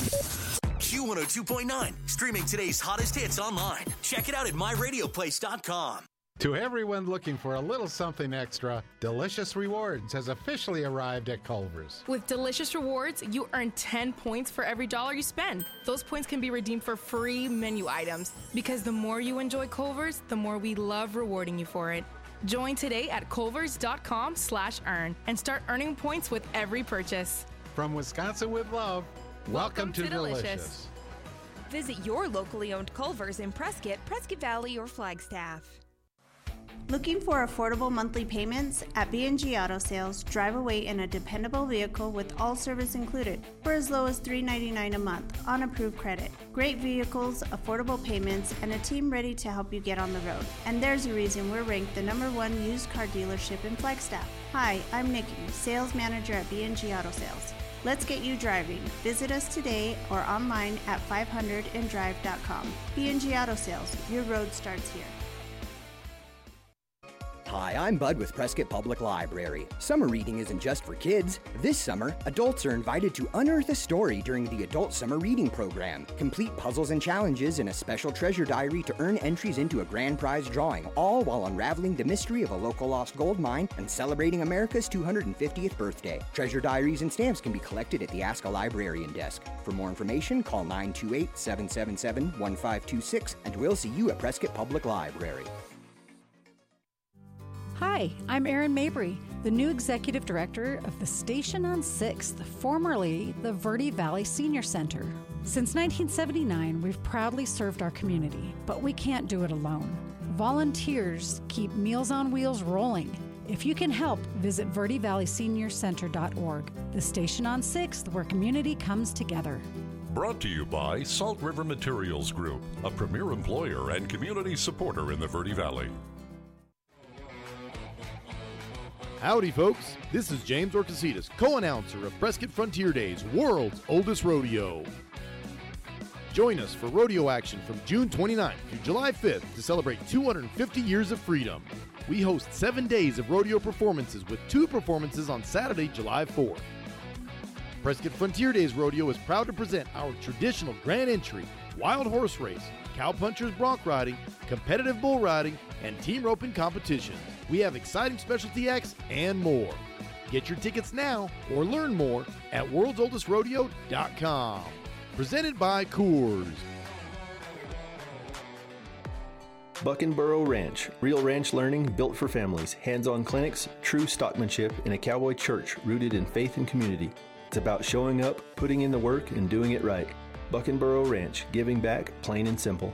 Q102.9, streaming today's hottest hits online. Check it out at myradioplace.com. To everyone looking for a little something extra, Delicious Rewards has officially arrived at Culver's. With Delicious Rewards, you earn 10 points for every dollar you spend. Those points can be redeemed for free menu items. Because the more you enjoy Culver's, the more we love rewarding you for it. Join today at culvers.com/earn and start earning points with every purchase. From Wisconsin with love, welcome to Delicious. Visit your locally owned Culver's in Prescott, Prescott Valley, or Flagstaff. Looking for affordable monthly payments? At B&G Auto Sales, drive away in a dependable vehicle with all service included for as low as $3.99 a month on approved credit. Great vehicles, affordable payments, and a team ready to help you get on the road. And there's a reason we're ranked the #1 used car dealership in Flagstaff. Hi, I'm Nikki, Sales Manager at B&G Auto Sales. Let's get you driving. Visit us today or online at 500andrive.com. B&G Auto Sales, your road starts here. Hi, I'm Bud with Prescott Public Library. Summer reading isn't just for kids. This summer, adults are invited to unearth a story during the Adult Summer Reading Program. Complete puzzles and challenges in a special treasure diary to earn entries into a grand prize drawing, all while unraveling the mystery of a local lost gold mine and celebrating America's 250th birthday. Treasure diaries and stamps can be collected at the Ask a Librarian desk. For more information, call 928-777-1526, and we'll see you at Prescott Public Library. Hi, I'm Erin Mabry, the new Executive Director of the Station on 6th, formerly the Verde Valley Senior Center. Since 1979, we've proudly served our community, but we can't do it alone. Volunteers keep Meals on Wheels rolling. If you can help, visit verdevalleySeniorCenter.org, the Station on 6th where community comes together. Brought to you by Salt River Materials Group, a premier employer and community supporter in the Verde Valley. Howdy, folks. This is James Orcasitas, co-announcer of Prescott Frontier Days, world's oldest rodeo. Join us for rodeo action from June 29th through July 5th to celebrate 250 years of freedom. We host 7 days of rodeo performances with 2 performances on Saturday, July 4th. Prescott Frontier Days Rodeo is proud to present our traditional grand entry, wild horse race, cowpunchers bronc riding, competitive bull riding, and team roping competitions. We have exciting specialty acts and more. Get your tickets now or learn more at worldsoldestrodeo.com. Presented by Coors. Buckenboro Ranch. Real ranch learning built for families. Hands-on clinics, true stockmanship in a cowboy church rooted in faith and community. It's about showing up, putting in the work, and doing it right. Buckenboro Ranch. Giving back, plain and simple.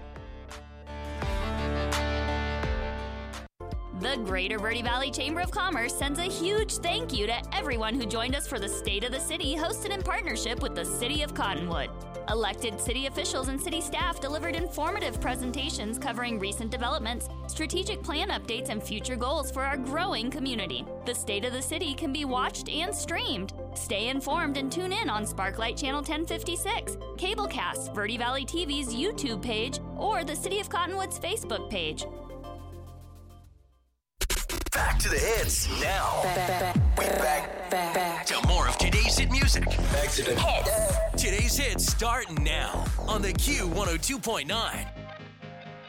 The Greater Verde Valley Chamber of Commerce sends a huge thank you to everyone who joined us for the State of the City, hosted in partnership with the City of Cottonwood. Elected city officials and city staff delivered informative presentations covering recent developments, strategic plan updates, and future goals for our growing community. The State of the City can be watched and streamed. Stay informed and tune in on Sparklight Channel 1056, Cablecast, Verde Valley TV's YouTube page, or the City of Cottonwood's Facebook page. Back to the hits now. Back to more of today's hit music. Back to the hits. Today's hits start now on the Q102.9